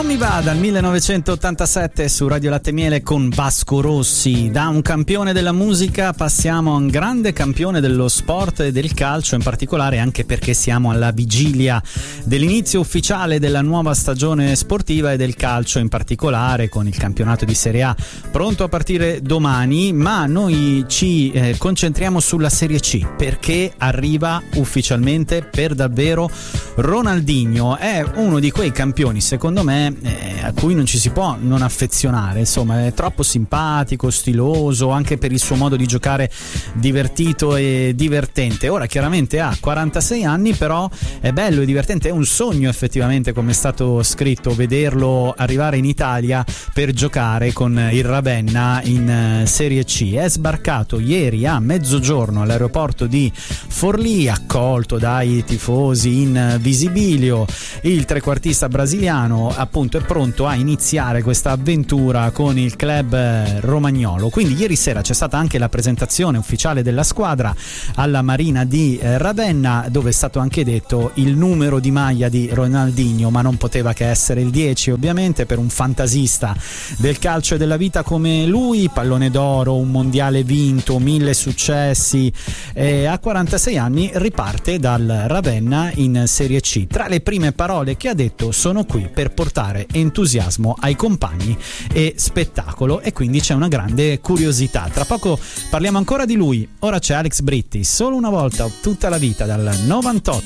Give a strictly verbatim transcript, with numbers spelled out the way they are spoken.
mi va dal millenovecentottantasette su Radio Latte Miele con Vasco Rossi. Da un campione della musica passiamo a un grande campione dello sport e del calcio in particolare, anche perché siamo alla vigilia dell'inizio ufficiale della nuova stagione sportiva e del calcio in particolare, con il campionato di Serie A pronto a partire domani, ma noi ci eh, concentriamo sulla Serie C perché arriva ufficialmente per davvero Ronaldinho. È uno di quei campioni, secondo me, eh, a cui non ci si può non affezionare. Insomma, è troppo simpatico, stiloso, anche per il suo modo di giocare divertito e divertente. Ora chiaramente ha quarantasei anni, però è bello e divertente, è un sogno effettivamente, come è stato scritto, vederlo arrivare in Italia per giocare con il Ravenna in Serie C. È sbarcato ieri a mezzogiorno all'aeroporto di Forlì, accolto dai tifosi in visibilio. Il trequartista brasiliano appunto è pronto a iniziare questa avventura con il club romagnolo. Quindi ieri sera c'è stata anche la presentazione ufficiale della squadra alla Marina di Ravenna, dove è stato anche detto il numero di maglia di Ronaldinho, ma non poteva che essere il dieci, ovviamente, per un fantasista del calcio e della vita come lui. Pallone d'oro, un mondiale vinto, mille successi, e a quarantasei anni riparte dal Ravenna in Serie C. Tra le prime parole che ha detto: sono qui per portare entusiasmo ai compagni e spettacolo, e quindi c'è una grande curiosità. Tra poco parliamo ancora di lui. Ora c'è Alex Britti, Solo una volta, tutta la vita, dal novantotto.